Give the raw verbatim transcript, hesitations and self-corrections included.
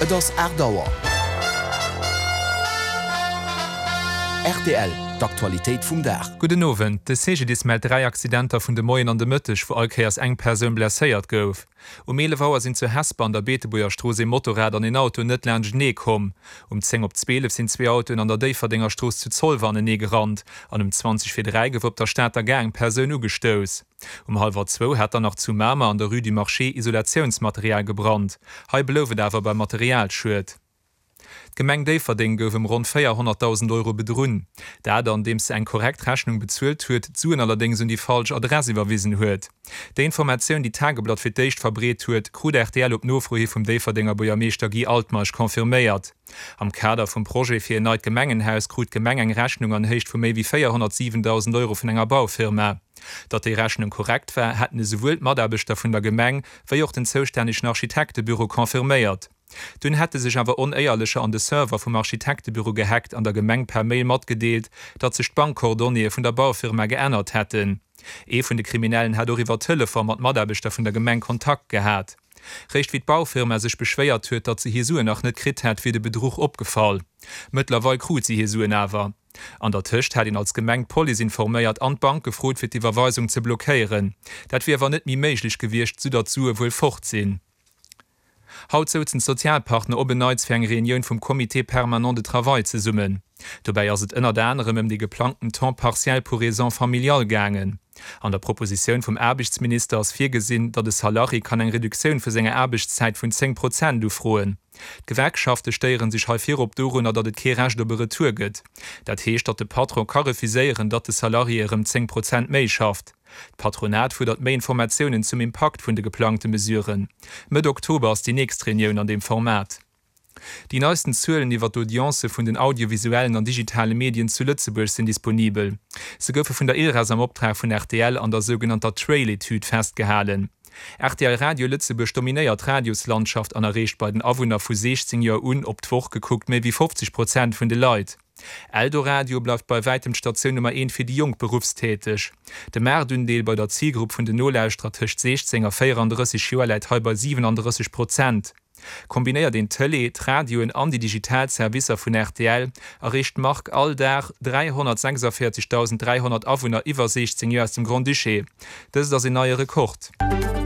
Et ass Erdauer. R T L, d'Aktualitéit vum Dach. Guten Nowen, de sege dis mal drei Akcidenter vun de Moien an de Mëttech wo allkeiers eng Persoun blesséiert gouf. Um Meelewauer sinn zu Hesper an der Beetebuer Strose Motorrad an den Auto net lern nee kom. Um zehn op zwölf sinn zwei Autoen an der Deiferdinger Stroos zu Zollwanne nee gerannt, an um zwanzig fir drei gouf op der Städter Gang Persoun ugestos. Um halber zwei hat er noch zu Mamer an der Rue du Marché Isolationsmaterial gebrannt. Hei belowe dawer beim Material schuet. Gemeng Deiferding gouf um rund vierhunderttausend Euro bedrun. Da an dem se eng korrekt Rechnung bezuelt huet, zuen allerdings un die falsch Adresse überwiesen huet. De Information die Tageblatt fir deicht verbreet huet, krude R T L op Nofrohi vum Deiferdinger Bojameester Guy Altmarsch konfirméiert. Am Kader vum Projekt fir neit Gemengenhaus krut Gemeng eng Rechnung an hecht vu méi wie vierhundertsiebentausend Euro vun enger Baufirma. Dat die Rechnung korrekt war, hätten sowohl Maderbeter vun der Gemeng wie auch den zoustännischen Architektebüro konfirméiert. Dünn hätte sich aber uneierlicher an de Server vom Architektebüro gehackt an der Gemeng per Mail mat gedeelt, dat sich Bankkordonie vun der Baufirma geändert hätten. E vun de Kriminellen hat iwwer Telefon mat Maderbeter vun der Gemeng Kontakt gehabt. Recht wie d Baufirma sich beschweiert huet, dat sie hier Sue nach net krit hat wie de Betrug opgefallen. Mittlerweile krut sie hier Sue nawer. An der Tischcht hat ihn als Gemeng Poli informéiert an Bank gefrot fir die Verweisung ze blockéieren. Dat wie war net mi méiglich gewircht zu dazu wohl fortsinn. Haut sozen Sozialpartner obenneits fir eng Reunion vum Komitee permanent de Travail ze summen. Dobei as et ënner anderem um die geplanten temps partiell pour raison familial gangen. An der Proposition vom Erbichtsminister ass fir gesinn, dat de Salari kann eng Reduktion für senger Erbichtszeit vun zehn Prozent du froen. Gewerkschafte steieren sich häufig op Dorun, dat et Kerech do Retour gëtt. Dat heescht dat de Patron karifiséieren, dat de Salari ihrem zehn Prozent méi schafft. Patronat fudert méi Informationen zum Impact vun de geplante Mesuren. Mit Oktober ist die nächste Reunion an dem Format. Die neuesten Zahlen iwwer d'Audience vun den audiovisuellen und digitale Medien zu Lützeburg sind disponibel. Se goufe vun der E R A S am Optrag vun R T L an der sogenannter Trail-Etude festgehalen. R T L Radio Lützeburg dominiert Radioslandschaft an errecht bei den Awohner vu sechzehn Jahr un op d'Woch geguckt méi wie fünfzig Prozent vun de Leiit. Eldoradio bleibt bei weitem Station Nummer eins für die Jung berufstätig. De Merdündeel bei der Zielgruppe von den Nolaustrategisch sechzehn vierunddreißig Jahre halber siebenunddreißig Prozent. Kombiniert den Tele, Radio und an die Digitalservicer von R T L erreicht Mark Alldach dreihundertsechsundvierzigtausenddreihundert Awohner über sechzehn Jahre aus dem Grand Duché. Das ist das ein neuer Rekord.